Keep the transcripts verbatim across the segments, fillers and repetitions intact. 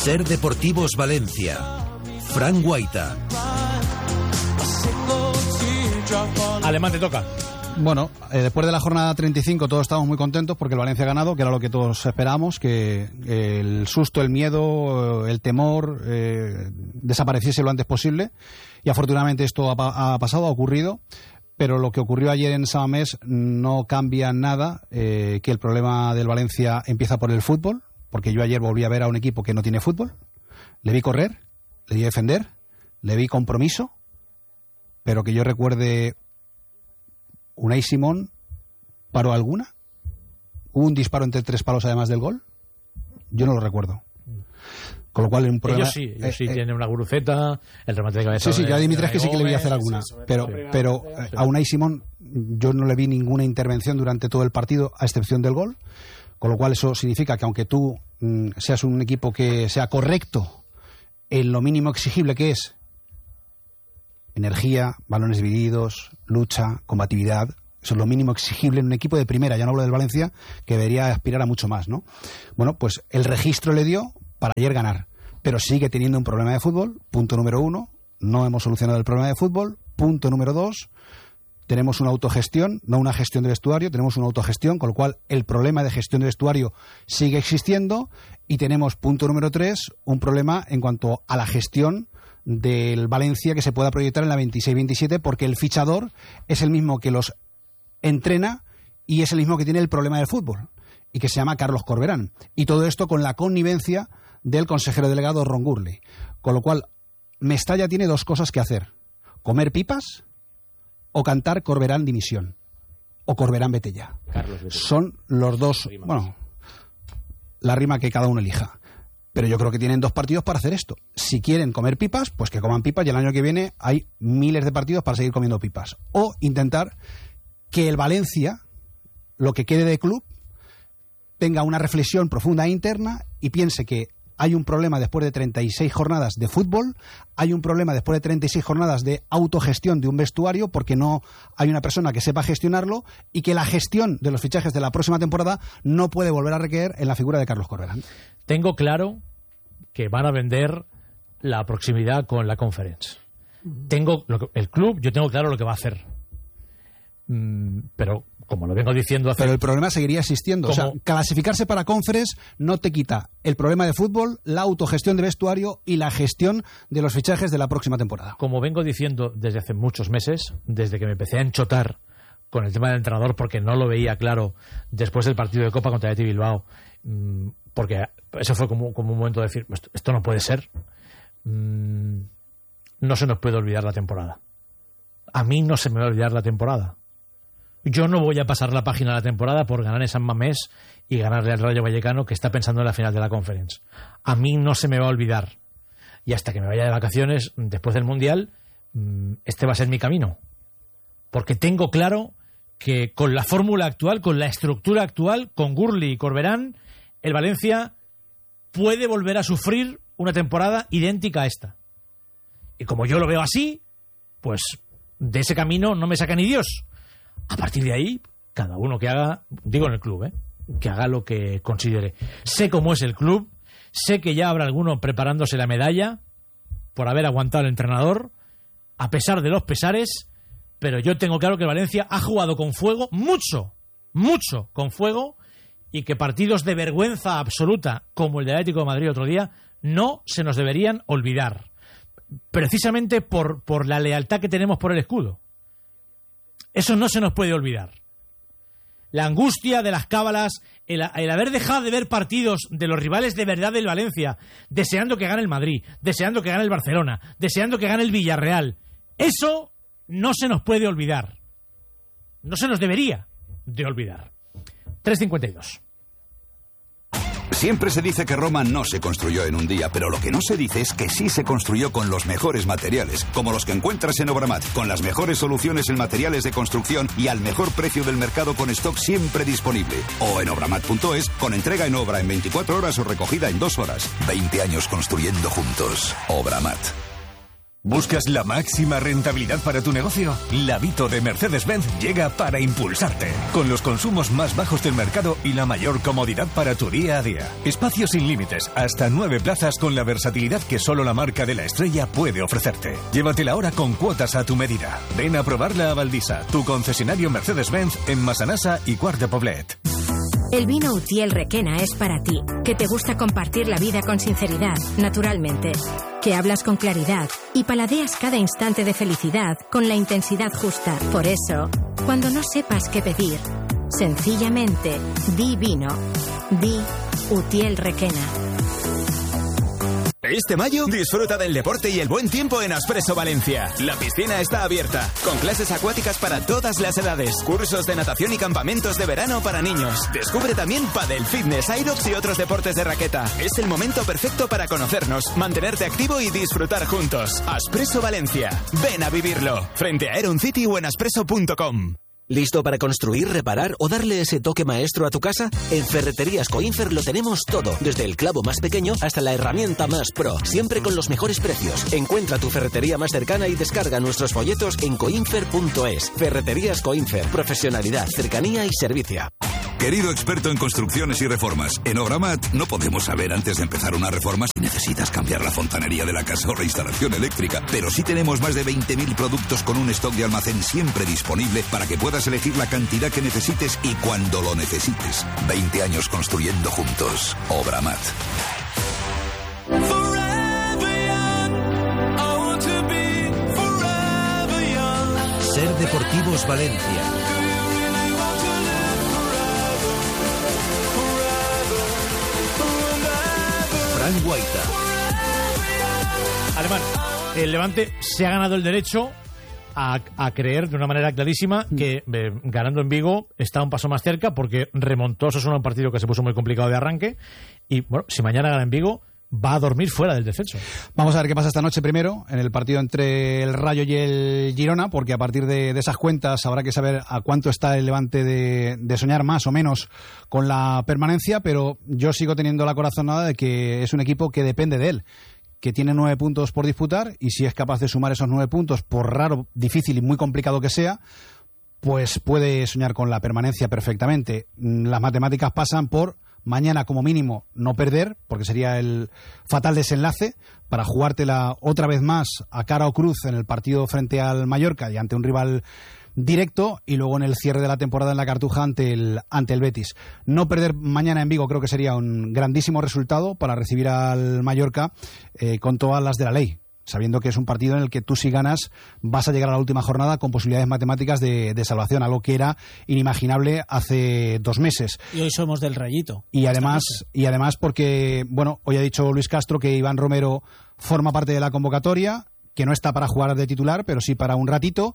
Ser Deportivos Valencia. Fran Guaita. Alemán, te toca. Bueno, eh, después de la jornada treinta y cinco todos estamos muy contentos porque el Valencia ha ganado, que era lo que todos esperábamos, que eh, el susto, el miedo, el temor eh, desapareciese lo antes posible, y afortunadamente esto ha, ha pasado, ha ocurrido, pero lo que ocurrió ayer en Samamés no cambia nada, eh, que el problema del Valencia empieza por el fútbol, porque yo ayer volví a ver a un equipo que no tiene fútbol, le vi correr, le vi defender, le vi compromiso, pero que yo recuerde... ¿Unai Simón paró alguna? ¿Hubo un disparo entre tres palos además del gol? Yo no lo recuerdo. Con lo cual un problema... Ellos sí, ellos sí eh, tienen una guruceta, el remate de cabeza... Sí, sí, yo a Dimitrescu sí que le vi hacer alguna. Pero, pero a Unai Simón yo no le vi ninguna intervención durante todo el partido, a excepción del gol. Con lo cual eso significa que aunque tú mm, seas un equipo que sea correcto en lo mínimo exigible, que es energía, balones divididos, lucha, combatividad, eso es lo mínimo exigible en un equipo de primera, ya no hablo del Valencia, que debería aspirar a mucho más, ¿no? Bueno, pues el registro le dio para ayer ganar, pero sigue teniendo un problema de fútbol, punto número uno, no hemos solucionado el problema de fútbol, punto número dos, tenemos una autogestión, no una gestión de vestuario, tenemos una autogestión, con lo cual el problema de gestión de vestuario sigue existiendo, y tenemos, punto número tres, un problema en cuanto a la gestión del Valencia que se pueda proyectar en la veintiséis veintisiete, porque el fichador es el mismo que los entrena y es el mismo que tiene el problema del fútbol, y que se llama Carlos Corberán, y todo esto con la connivencia del consejero delegado Ron Gurley, con lo cual Mestalla tiene dos cosas que hacer: comer pipas o cantar Corberán dimisión o Corberán vete ya. Son los dos, bueno, la rima que cada uno elija. Pero yo creo que tienen dos partidos para hacer esto. Si quieren comer pipas, pues que coman pipas, y el año que viene hay miles de partidos para seguir comiendo pipas. O intentar que el Valencia, lo que quede de club, tenga una reflexión profunda e interna y piense que hay un problema después de treinta y seis jornadas de fútbol, hay un problema después de treinta y seis jornadas de autogestión de un vestuario, porque no hay una persona que sepa gestionarlo, y que la gestión de los fichajes de la próxima temporada no puede volver a recaer en la figura de Carlos Corberán. Tengo claro que van a vender la proximidad con la Conference. Tengo lo que, el club, yo tengo claro lo que va a hacer. Mm, pero como lo vengo diciendo hace... Pero el problema seguiría existiendo. Como... O sea, clasificarse para Conference no te quita el problema de fútbol, la autogestión de vestuario y la gestión de los fichajes de la próxima temporada. Como vengo diciendo desde hace muchos meses, desde que me empecé a enchotar con el tema del entrenador, porque no lo veía claro después del partido de Copa contra el Athletic Bilbao, mmm, porque eso fue como, como un momento de decir, esto, esto no puede ser. Mmm, no se nos puede olvidar la temporada. A mí no se me va a olvidar la temporada. Yo no voy a pasar la página de la temporada por ganar en San Mamés y ganarle al Rayo Vallecano, que está pensando en la final de la Conference. A mí no se me va a olvidar. Y hasta que me vaya de vacaciones, después del Mundial, este va a ser mi camino. Porque tengo claro que con la fórmula actual, con la estructura actual, con Gurley y Corberán, el Valencia puede volver a sufrir una temporada idéntica a esta. Y como yo lo veo así, pues de ese camino no me saca ni Dios. A partir de ahí, cada uno que haga, digo en el club, ¿eh? que haga lo que considere. Sé cómo es el club, sé que ya habrá alguno preparándose la medalla por haber aguantado al entrenador, a pesar de los pesares, pero yo tengo claro que Valencia ha jugado con fuego, mucho, mucho con fuego, y que partidos de vergüenza absoluta, como el del Atlético de Madrid otro día, no se nos deberían olvidar. Precisamente por, por la lealtad que tenemos por el escudo. Eso no se nos puede olvidar. La angustia de las cábalas, el, el haber dejado de ver partidos de los rivales de verdad del Valencia, deseando que gane el Madrid, deseando que gane el Barcelona, deseando que gane el Villarreal. Eso no se nos puede olvidar. No se nos debería de olvidar. tres cincuenta y dos. Siempre se dice que Roma no se construyó en un día, pero lo que no se dice es que sí se construyó con los mejores materiales, como los que encuentras en Obramat, con las mejores soluciones en materiales de construcción y al mejor precio del mercado, con stock siempre disponible. O en obramat punto es, con entrega en obra en veinticuatro horas o recogida en dos horas. veinte años construyendo juntos. Obramat. ¿Buscas la máxima rentabilidad para tu negocio? La Vito de Mercedes-Benz llega para impulsarte, con los consumos más bajos del mercado y la mayor comodidad para tu día a día. Espacios sin límites, hasta nueve plazas con la versatilidad que solo la marca de la estrella puede ofrecerte. Llévatela ahora con cuotas a tu medida. Ven a probarla a Valdisa, tu concesionario Mercedes-Benz en Massanassa y Quart de Poblet. El vino Utiel Requena es para ti, que te gusta compartir la vida con sinceridad, naturalmente, que hablas con claridad y paladeas cada instante de felicidad con la intensidad justa. Por eso, cuando no sepas qué pedir, sencillamente di vino, di Utiel Requena. Este mayo, disfruta del deporte y el buen tiempo en Aspresso Valencia. La piscina está abierta, con clases acuáticas para todas las edades, cursos de natación y campamentos de verano para niños. Descubre también pádel, fitness, aerox y otros deportes de raqueta. Es el momento perfecto para conocernos, mantenerte activo y disfrutar juntos. Aspresso Valencia. Ven a vivirlo. Frente a Aeron City o en aspresso punto com. ¿Listo para construir, reparar o darle ese toque maestro a tu casa? En Ferreterías Coinfer lo tenemos todo, desde el clavo más pequeño hasta la herramienta más pro, siempre con los mejores precios. Encuentra tu ferretería más cercana y descarga nuestros folletos en coinfer punto es. Ferreterías Coinfer, profesionalidad, cercanía y servicio. Querido experto en construcciones y reformas, en Obramat no podemos saber antes de empezar una reforma si necesitas cambiar la fontanería de la casa o la instalación eléctrica, pero sí tenemos más de veinte mil productos con un stock de almacén siempre disponible para que puedas elegir la cantidad que necesites y cuando lo necesites. veinte años construyendo juntos. Obramat. Ser Deportivos Valencia. Fran Guaita. Alemán, el Levante se ha ganado el derecho a, a creer de una manera clarísima que eh, ganando en Vigo está un paso más cerca, porque remontó Osasuna un partido que se puso muy complicado de arranque, y bueno, si mañana gana en Vigo va a dormir fuera del descenso. Vamos a ver qué pasa esta noche primero en el partido entre el Rayo y el Girona, porque a partir de, de esas cuentas habrá que saber a cuánto está el Levante de, de soñar más o menos con la permanencia, pero yo sigo teniendo la corazonada de que es un equipo que depende de él, que tiene nueve puntos por disputar, y si es capaz de sumar esos nueve puntos, por raro, difícil y muy complicado que sea, pues puede soñar con la permanencia perfectamente. Las matemáticas pasan por mañana como mínimo no perder, porque sería el fatal desenlace para jugártela otra vez más a cara o cruz en el partido frente al Mallorca y ante un rival directo, y luego en el cierre de la temporada en la Cartuja ante el, ante el Betis. No perder mañana en Vigo creo que sería un grandísimo resultado para recibir al Mallorca eh, con todas las de la ley, sabiendo que es un partido en el que tú, si ganas, vas a llegar a la última jornada con posibilidades matemáticas de, de salvación, algo que era inimaginable hace dos meses. Y hoy somos del Rayito. Y además, y además porque, bueno, hoy ha dicho Luis Castro que Iván Romero forma parte de la convocatoria, que no está para jugar de titular, pero sí para un ratito,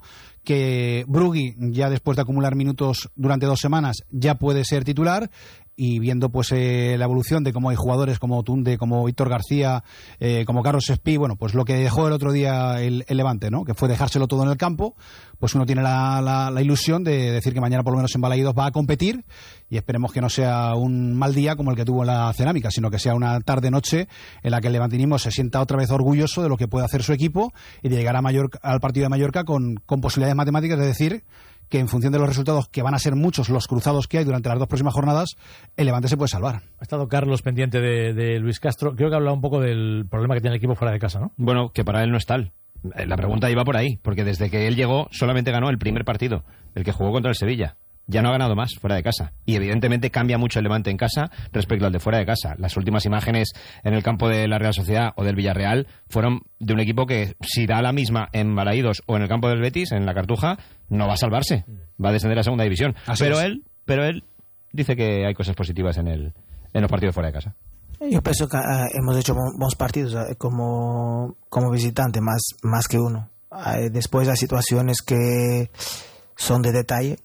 que Brugui, ya después de acumular minutos durante dos semanas, ya puede ser titular, y viendo pues eh, la evolución de cómo hay jugadores como Tunde, como Víctor García, eh, como Carlos Espí, bueno, pues lo que dejó el otro día el, el Levante, ¿no?, que fue dejárselo todo en el campo, pues uno tiene la, la, la ilusión de decir que mañana por lo menos en Balaídos va a competir, y esperemos que no sea un mal día como el que tuvo en la Cerámica, sino que sea una tarde-noche en la que el levantinismo se sienta otra vez orgulloso de lo que puede hacer su equipo y de llegar a Mallorca, al partido de Mallorca con, con posibilidades matemáticas, es decir, que en función de los resultados, que van a ser muchos los cruzados que hay durante las dos próximas jornadas, el Levante se puede salvar. Ha estado Carlos pendiente de, de Luis Castro. Creo que ha hablado un poco del problema que tiene el equipo fuera de casa, ¿no? Bueno, que para él no es tal. La pregunta iba por ahí, porque desde que él llegó solamente ganó el primer partido, el que jugó contra el Sevilla. Ya no ha ganado más fuera de casa. Y evidentemente cambia mucho el Levante en casa respecto al de fuera de casa. Las últimas imágenes en el campo de la Real Sociedad o del Villarreal fueron de un equipo que, si da la misma en Balaídos o en el campo del Betis, en la Cartuja, no va a salvarse. Va a descender a segunda división. Así pero es. él pero él dice que hay cosas positivas en el en los partidos fuera de casa. Yo pienso que uh, hemos hecho buenos partidos uh, como, como visitante, más, más que uno. Uh, después hay situaciones que son de detalle,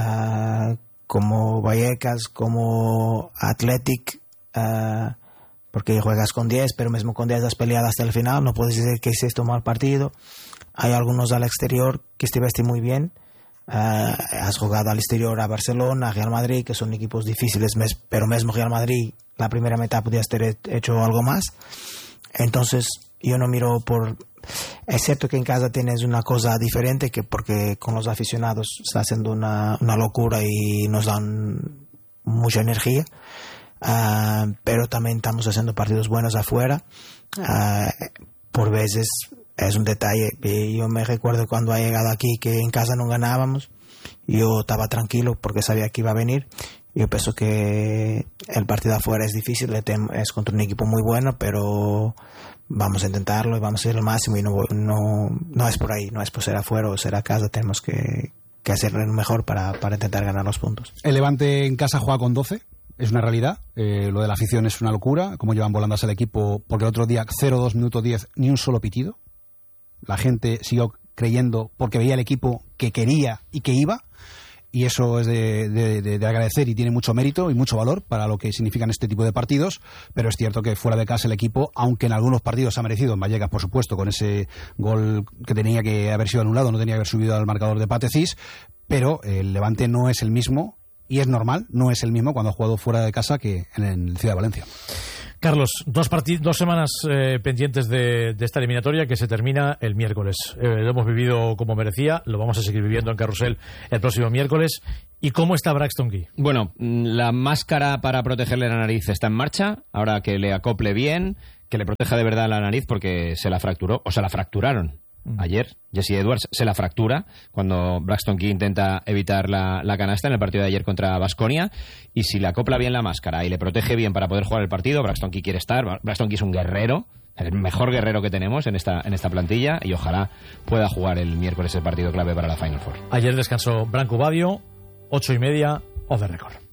uh, como Vallecas, como Athletic, uh, porque juegas con diez, pero mismo con diez has peleado hasta el final, no puedes decir que hiciste un mal partido. Hay algunos al exterior que estuviste muy bien. Uh, has jugado al exterior a Barcelona, a Real Madrid, que son equipos difíciles, pero mismo Real Madrid la primera mitad podías haber hecho algo más. Entonces yo no miro por es cierto que en casa tienes una cosa diferente, que porque con los aficionados está haciendo una, una locura y nos dan mucha energía, uh, pero también estamos haciendo partidos buenos afuera. Uh, por veces es un detalle. Yo me recuerdo cuando ha llegado aquí que en casa no ganábamos, yo estaba tranquilo porque sabía que iba a venir. Yo pienso que el partido afuera es difícil, es contra un equipo muy bueno, pero vamos a intentarlo y vamos a hacer el máximo, y no, no, no es por ahí, no es por ser afuera o ser a casa, tenemos que, que hacer lo mejor para, para intentar ganar los puntos. El Levante en casa juega con doce, es una realidad, eh, lo de la afición es una locura, como llevan volándose el equipo, porque el otro día cero dos minuto diez, ni un solo pitido, la gente siguió creyendo porque veía el equipo que quería y que iba. Y eso es de, de, de, de agradecer y tiene mucho mérito y mucho valor para lo que significan este tipo de partidos, pero es cierto que fuera de casa el equipo, aunque en algunos partidos ha merecido, en Vallecas por supuesto, con ese gol que tenía que haber sido anulado, no tenía que haber subido al marcador de Patecís, pero el Levante no es el mismo, y es normal, no es el mismo cuando ha jugado fuera de casa que en el Ciudad de Valencia. Carlos, dos, dos semanas eh, pendientes de, de esta eliminatoria que se termina el miércoles. Eh, lo hemos vivido como merecía, lo vamos a seguir viviendo en Carrusel el próximo miércoles. ¿Y cómo está Braxton Key? Bueno, la máscara para protegerle la nariz está en marcha, ahora que le acople bien, que le proteja de verdad la nariz porque se la fracturó, o se la fracturaron. Ayer Jesse Edwards se la fractura cuando Braxton Key intenta evitar la, la canasta en el partido de ayer contra Baskonia, y si le acopla bien la máscara y le protege bien para poder jugar el partido, Braxton Key quiere estar. Braxton Key es un guerrero, el mejor guerrero que tenemos en esta, en esta plantilla, y ojalá pueda jugar el miércoles el partido clave para la Final Four. Ayer descansó Branco Badio, ocho y media, off the record.